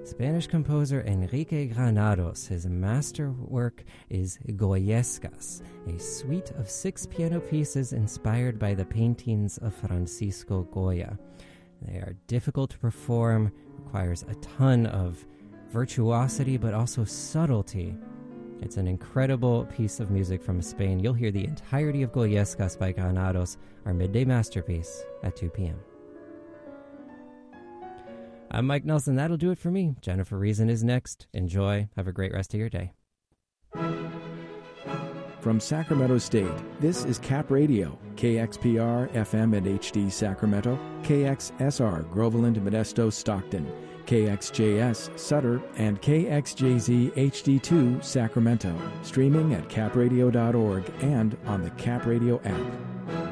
Spanish composer Enrique Granados. His masterwork is Goyescas, a suite of 6 piano pieces inspired by the paintings of Francisco Goya. They are difficult to perform, requires a ton of virtuosity, but also subtlety. It's an incredible piece of music from Spain. You'll hear the entirety of Goyescas by Granados, our midday masterpiece, at 2 p.m. I'm Mike Nelson. That'll do it for me. Jennifer Reason is next. Enjoy. Have a great rest of your day. From Sacramento State, this is Cap Radio, KXPR, FM and HD Sacramento, KXSR, Groveland, Modesto, Stockton, KXJS, Sutter, and KXJZ HD2, Sacramento. Streaming at capradio.org and on the Cap Radio app.